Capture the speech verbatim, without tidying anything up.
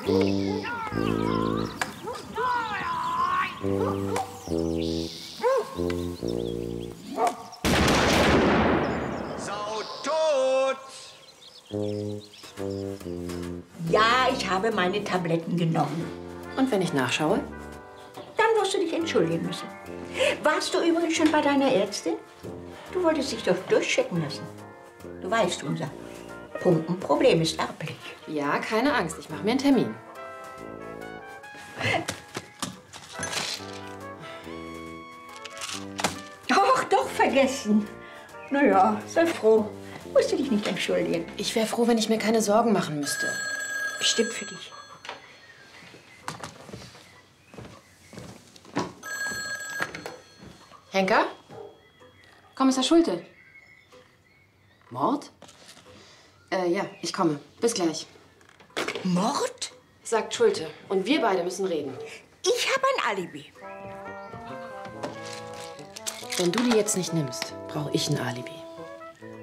Sau tot! Ja, ich habe meine Tabletten genommen. Und wenn ich nachschaue? Dann wirst du dich entschuldigen müssen. Warst du übrigens schon bei deiner Ärztin? Du wolltest dich doch durchchecken lassen. Du weißt, unser Pumpenproblem ist erblich. Ja, keine Angst. Ich mache mir einen Termin. Ach, doch vergessen. Na ja, sei froh. Musst du dich nicht entschuldigen. Ich wäre froh, wenn ich mir keine Sorgen machen müsste. Bestimmt für dich. Henker? Kommissar Schulte? Mord? Äh, ja, ich komme. Bis gleich. Mord? Sagt Schulte. Und wir beide müssen reden. Ich habe ein Alibi. Wenn du die jetzt nicht nimmst, brauche ich ein Alibi.